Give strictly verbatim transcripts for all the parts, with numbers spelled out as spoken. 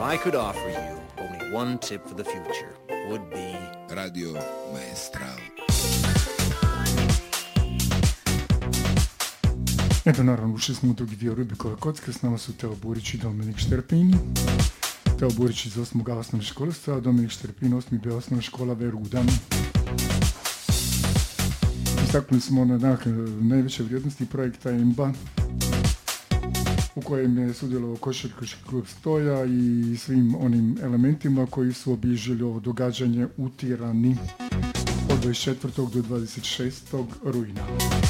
I could offer you only one tip for the future would be Radio Maestral. Eto, naravno, ušli smo u drugi dio Rubikove kocke, s nama su Teo Burić i Dominik Šterpin. Teo Burić iz osmog A osnovne školstva, a Dominik Šterpin osmi B osnovna škola Veruda. Istaknuli smo na dakle, najveće vrijednosti projekta E M B A, u kojem je sudjelovao košarkaški klub Stoja i svim onim elementima koji su obilježili ovo događanje u Tirani od dvadeset četvrtog do dvadeset šestog rujna.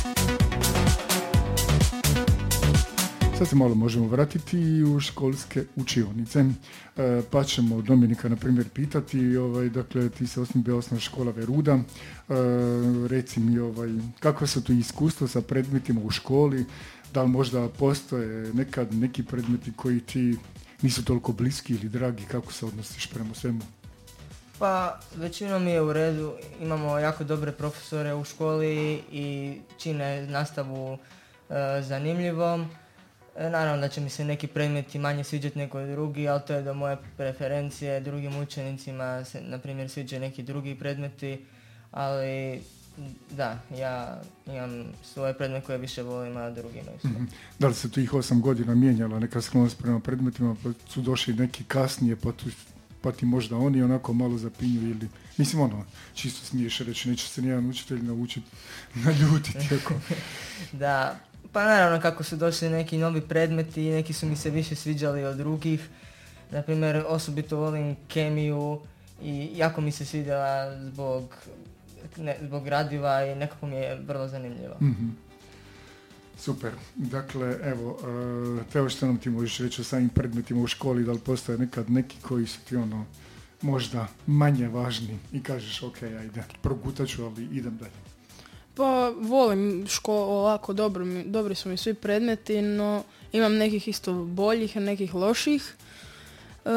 Sad se malo možemo vratiti u školske učionice, e, pa ćemo Dominika na primjer pitati, ovaj, dakle ti se osmi B osnovna škola Veruda, e, reci mi ovaj, kakva su tu iskustva sa predmetima u školi, da li možda postoje nekad neki predmeti koji ti nisu toliko bliski ili dragi, kako se odnosiš prema svemu? Pa većinom je u redu, imamo jako dobre profesore u školi i čine nastavu e, zanimljivom. Naravno da će mi se neki predmeti manje sviđati nego drugi, ali to je do moje preferencije. Drugim učenicima se, na primjer, sviđaju neki drugi predmeti, ali da, ja imam svoje predmete koje više volim, a drugi imaju svoje. Mm-hmm. Da li se tu ih osam godina mijenjala neka sklonost prema predmetima, pa su došli neki kasnije, pa, tu, pa ti možda oni onako malo zapinju ili... Mislim, ono, čisto smiješ reći, neće se nijedan učitelj naučiti naljutiti. Ako... Da. Pa naravno kako su došli neki novi predmeti, neki su mi se više sviđali od drugih. Naprimjer, osobito volim kemiju i jako mi se svidjela zbog, ne, zbog gradiva i nekako mi je vrlo zanimljivo. Mm-hmm. Super. Dakle, evo, uh, Teo, što nam ti možeš reći o samim predmetima u školi, da li postoje nekad neki koji su ti ono možda manje važni i kažeš ok, ajde, progutat ću, ali idem dalje. Pa volim školu, ovako dobro, dobri su mi svi predmeti, no imam nekih isto boljih, nekih loših. E,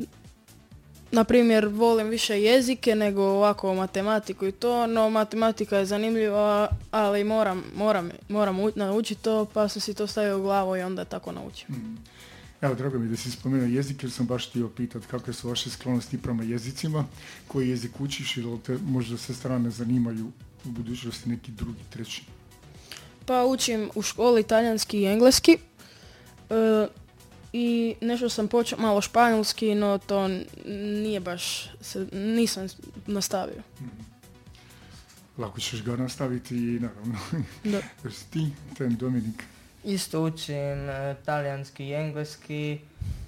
naprimjer, volim više jezike nego ovako matematiku i to, no matematika je zanimljiva, ali moram, moram, moram u, naučiti to, pa sam si to stavio u glavu i onda tako naučim. Mm. Evo, drago mi da si spomenuo jezik, jer sam baš htio pitati kakve su vaše sklonosti prema jezicima, koji jezik učiš i da li te možda sve strane zanimaju u budućnosti neki drugi, treći? Pa učim u školi talijanski i engleski e, i nešto sam počeo malo španjolski, no to nije baš, se, nisam nastavio. Mm-hmm. Lako ćeš ga nastaviti i naravno. Da. Ti, ten Dominik? Isto učim uh, talijanski i engleski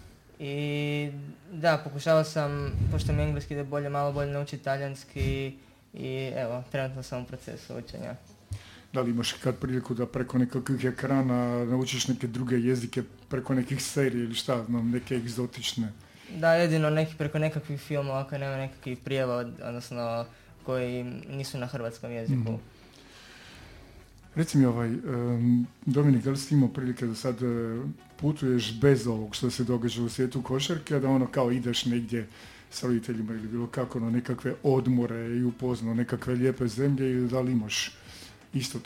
i da, pokušavao sam, pošto mi engleski ide bolje, malo bolje naučiti talijanski i evo, trenutno sam u procesu učenja. Da li imaš kad priliku da preko nekakvih ekrana naučiš neke druge jezike, preko nekih serija ili šta, znam, neke egzotične? Da, jedino neki, preko nekakvih filmova koji nema nekakvih prijevod, odnosno koji nisu na hrvatskom jeziku. Mm-hmm. Reci mi ovaj, um, Dominik, da li si imao prilike da sad uh, putuješ bez ovog što se događa u svijetu košarke, da ono kao ideš negdje s roditeljima ili bilo kako na nekakve odmore i upoznao nekakve lijepe zemlje, ili da li imaš isto